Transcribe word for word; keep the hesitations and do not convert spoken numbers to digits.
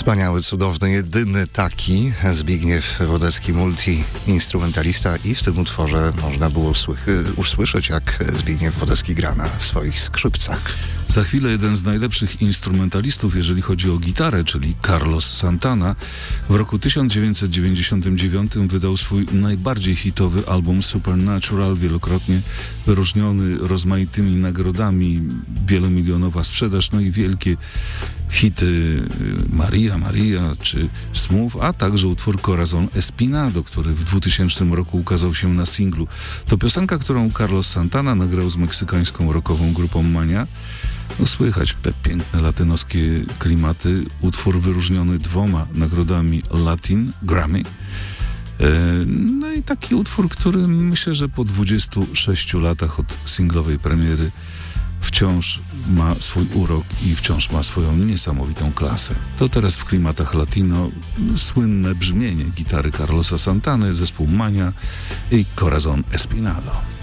Wspaniały, cudowny, jedyny taki Zbigniew Wodecki, multi-instrumentalista, i w tym utworze można było usły- usłyszeć, jak Zbigniew Wodecki gra na swoich skrzypcach. Za chwilę jeden z najlepszych instrumentalistów, jeżeli chodzi o gitarę, czyli Carlos Santana. W roku tysiąc dziewięćset dziewięćdziesiątym dziewiątym wydał swój najbardziej hitowy album Supernatural, wielokrotnie wyróżniony rozmaitymi nagrodami, wielomilionowa sprzedaż, no i wielkie hity Maria, Maria czy Smooth, a także utwór Corazon Espinado, który w dwutysięcznym roku ukazał się na singlu. To piosenka, którą Carlos Santana nagrał z meksykańską rockową grupą Mania. No, słychać te piękne latynoskie klimaty. Utwór wyróżniony dwoma nagrodami Latin Grammy. No i taki utwór, który myślę, że po dwudziestu sześciu latach od singlowej premiery wciąż ma swój urok i wciąż ma swoją niesamowitą klasę. To teraz w klimatach latino słynne brzmienie gitary Carlosa Santany, zespół Mania i Corazon Espinado.